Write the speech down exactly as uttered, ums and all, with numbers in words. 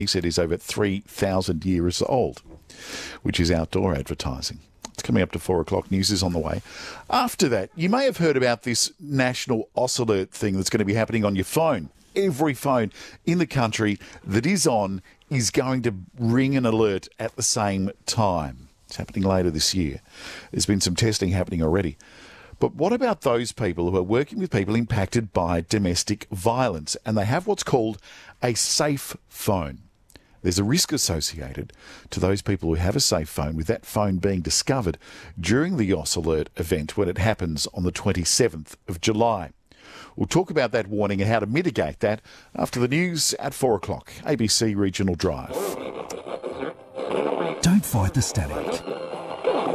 he said is over three thousand years old, which is outdoor advertising. It's coming up to four o'clock. News is on the way. After that, you may have heard about this national Ausalert thing that's going to be happening on your phone. Every phone in the country that is on is going to ring an alert at the same time. It's happening later this year. There's been some testing happening already. But what about those people who are working with people impacted by domestic violence and they have what's called a safe phone? There's a risk associated to those people who have a safe phone with that phone being discovered during the Ausalert event when it happens on the twenty-seventh of July. We'll talk about that warning and how to mitigate that after the news at four o'clock. A B C Regional Drive. Don't fight the static.